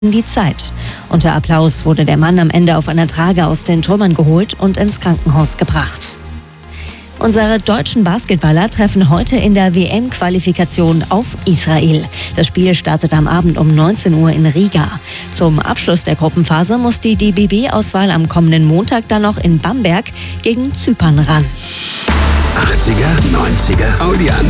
die Zeit. Unter Applaus wurde der Mann am Ende auf einer Trage aus den Trümmern geholt und ins Krankenhaus gebracht. Unsere deutschen Basketballer treffen heute in der WM-Qualifikation auf Israel. Das Spiel startet am Abend um 19 Uhr in Riga. Zum Abschluss der Gruppenphase muss die DBB-Auswahl am kommenden Montag dann noch in Bamberg gegen Zypern ran. 80er, 90er, Audi an.